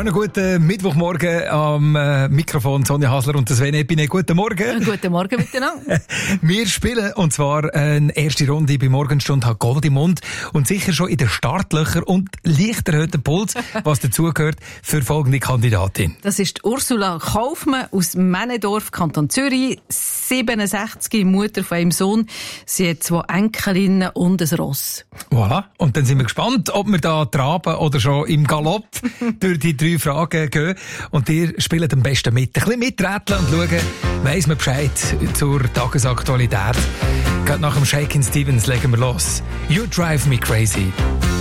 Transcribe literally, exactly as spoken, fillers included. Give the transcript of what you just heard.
Schönen guten Mittwochmorgen am äh, Mikrofon Sonja Hasler und Sven Epine. Guten Morgen. Guten Morgen miteinander. Wir spielen, und zwar eine erste Runde bei Morgenstunde hat Gold im Mund und sicher schon in den Startlöchern und leicht erhöhten Puls, was dazugehört für folgende Kandidatin. Das ist Ursula Kaufmann aus Männendorf, Kanton Zürich, siebenundsechzig, Mutter von einem Sohn. Sie hat zwei Enkelinnen und ein Ross. Voilà. Und dann sind wir gespannt, ob wir da traben oder schon im Galopp durch die drei Fragen gehen. Und ihr spielt am besten mit. Ein bisschen miträtseln und schauen, weiss man Bescheid zur Tagesaktualität. Gerade nach dem Shakin' Stevens legen wir los. You Drive Me Crazy.